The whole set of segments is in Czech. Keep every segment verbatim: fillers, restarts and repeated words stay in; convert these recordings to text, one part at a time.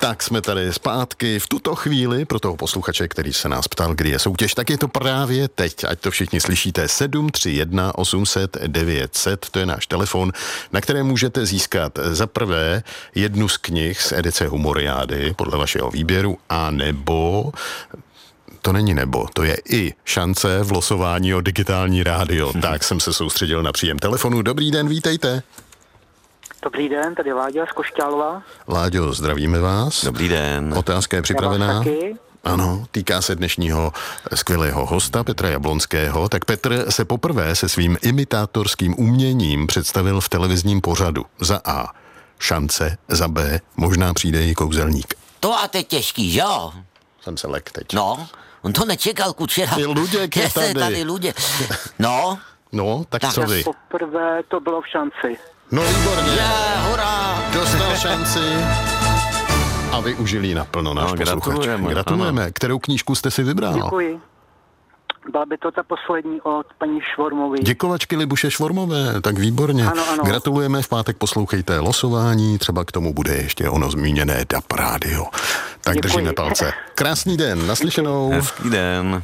Tak jsme tady zpátky v tuto chvíli pro toho posluchače, který se nás ptal, kdy je soutěž, tak je to právě teď, ať to všichni slyšíte. sedm tři jedna osm set devět set, to je náš telefon, na které můžete získat za prvé jednu z knih z edice Humoriády podle vašeho výběru, a nebo... To není nebo, to je i šance v losování o digitální rádio. Tak jsem se soustředil na příjem telefonu. Dobrý den, vítejte. Dobrý den, tady Láďa z Košťálova. Láďo, zdravíme vás. Dobrý den. Otázka je připravená. Ano, týká se dnešního skvělého hosta Petra Jablonského. Tak Petr se poprvé se svým imitátorským uměním představil v televizním pořadu. Za A šance, za B možná přijde i kouzelník. To a teď těžký, že jo? Jsem se lek teď. No, on to nečekal, Kučera. Ty Luděk je tady. tady Luděk. No. No, tak, tak co vy? Poprvé to bylo v šanci. No výborně. Je, hurá. Dostal šanci a využil ji naplno náš no, posluchač. Gratulujeme. Gratulujeme. Ano. Kterou knížku jste si vybral? Děkuji. Byla by to ta poslední od paní Švormové. Děkovačky Libuše Švormové, tak výborně. Ano, ano. Gratulujeme, v pátek poslouchejte losování, třeba k tomu bude ještě ono zmíněné D A P rádio. Tak Děkuji. Držíme palce. Krásný den, naslyšenou. Hezký den.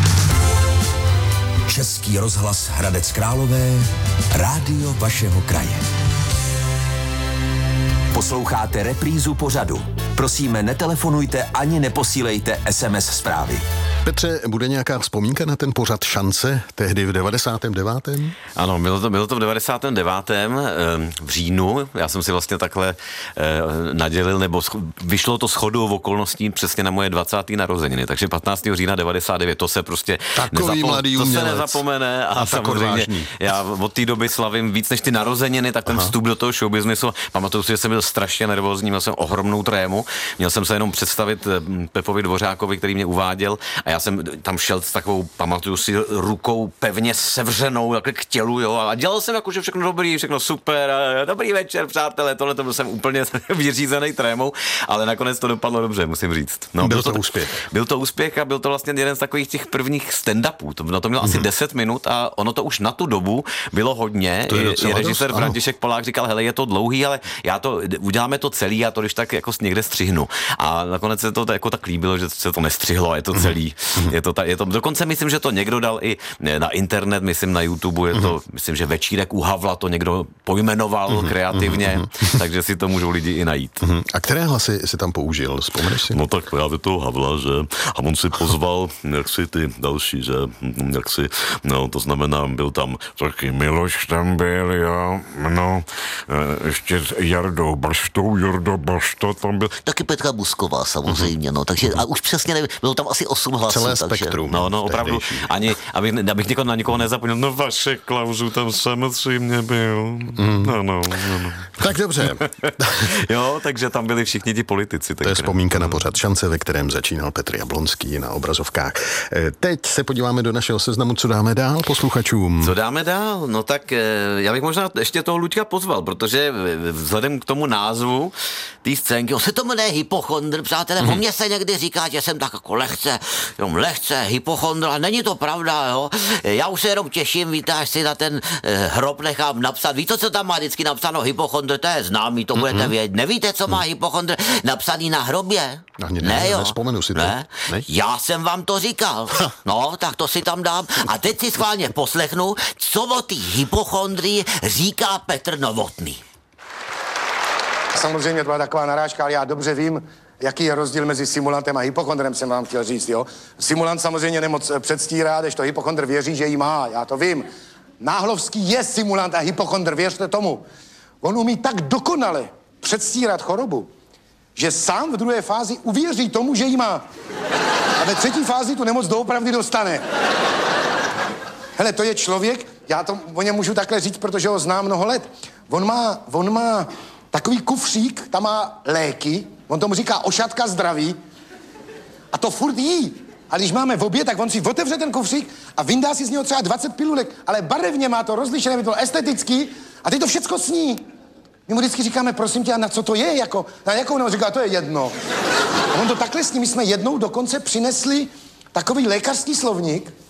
Český rozhlas Hradec Králové, rádio vašeho kraje. Posloucháte reprízu pořadu. Prosíme, netelefonujte ani neposílejte es em es zprávy. Petře, bude nějaká vzpomínka na ten pořad Šance tehdy v devadesátém devátém? Ano, bylo to, bylo to v devadesátém devátém v říjnu. Já jsem si vlastně takhle eh, nadělil, nebo vyšlo to shodou okolností přesně na moje dvacáté narozeniny, takže patnáctého října devadesát devět, to se prostě Takový mladý to umělec. se nezapomene a, A samozřejmě odvážný. já od té doby slavím víc než ty narozeniny, tak ten Aha. vstup do toho showbiznisu, pamatuju si, že jsem byl strašně nervózní, měl jsem ohromnou trému, měl jsem se jenom představit Pepovi Dvořákovi, který mě uváděl, a já jsem tam šel s takovou, pamatuju si, rukou pevně sevřenou jako k tělu, jo, a dělal jsem jako, že všechno dobrý, všechno super, a dobrý večer, přátelé, tohle to byl jsem úplně vyřízený trémou, ale nakonec to dopadlo dobře, musím říct. No, byl, byl to, to úspěch. Byl to úspěch a byl to vlastně jeden z takových těch prvních stand-upů. To, no, to mělo mm-hmm. asi deset minut a ono to už na tu dobu bylo hodně. To je I, i režisér dost, František Polák říkal, hele, je to dlouhý, ale já to, uděláme to celý, já to když tak jako někde střihnu. A nakonec se to jako tak líbilo, že se to nestřihlo a je to celý. Mm-hmm. Je to, ta, je to, dokonce myslím, že to někdo dal i na internet, myslím na YouTube, je to, mm-hmm. myslím, že Večírek u Havla to někdo pojmenoval mm-hmm. kreativně, mm-hmm. takže si to můžou lidi i najít. Mm-hmm. A které hlasy si tam použil, vzpomeneš si? No tak právě toho Havla, že a on si pozval jak si ty další, že jak si, no to znamená, byl tam taky Miloš tam byl, jo, no, ještě s Jardou Baštou, Jarda Bašta tam byl. Taky Petra Busková samozřejmě, no, takže a už přesně nevím, bylo tam asi osm hlasů. Celé takže... spektrum. No, no, opravdu, ani, abych, abych někoho na nikoho nezapomněl, no Vašek Klauzu tam samozřejmě byl, mm. no, no, no, no. Tak dobře. Jo, takže tam byli všichni ti politici. To je vzpomínka na pořad Šance, ve kterém začínal Petr Jablonský na obrazovkách. Teď se podíváme do našeho seznamu, co dáme dál posluchačům. Co dáme dál? No tak já bych možná ještě toho Luďka pozval, protože vzhledem k tomu názvu té scénky, On se to jmenuje hypochondr, přátelé, mm. o mně se někdy říká, že jsem tak jako lehce, jenom lehce hypochondr, a není to pravda, jo. Já už se jenom těším, víte, až si na ten eh, hrob nechám napsat. Víte, co tam má vždycky napsáno hypochondr? To je známý, to budete mm-hmm. vědět. Nevíte, co má hypochondr napsaný na hrobě? Ani ne, ne, jo. Nespomenu si to. Ne? Ne? Já jsem vám to říkal. No, tak to si tam dám. A teď si schválně poslechnu, co o té hypochondrii říká Petr Novotný. Samozřejmě to byla taková narážka, ale já dobře vím, jaký je rozdíl mezi simulantem a hypochondrem, jsem vám chtěl říct, jo. Simulant samozřejmě nemoc předstírá, když to hypochondr věří, že jí má, já to vím. Náhlovský je simulant a hypochondr, věřte tomu. On umí tak dokonale předstírat chorobu, že sám v druhé fázi uvěří tomu, že jí má. A ve třetí fázi tu nemoc doopravdy dostane. Hele, to je člověk, já to o něm můžu takhle říct, protože ho znám mnoho let. On má, on má takový kufřík, tam má léky, on tomu říká ošatka zdraví a to furt jí. A když máme v oběd, tak on si otevře ten kufřík a vyndá si z něho třeba dvacet pilulek, ale barevně má to rozlišené, by to estetický a teď to všecko sní. My mu vždycky říkáme, prosím tě, a na co to je, jako, na jakou, no, říká, to je jedno. A on to takhle sní, my jsme jednou dokonce přinesli takový lékařský slovník,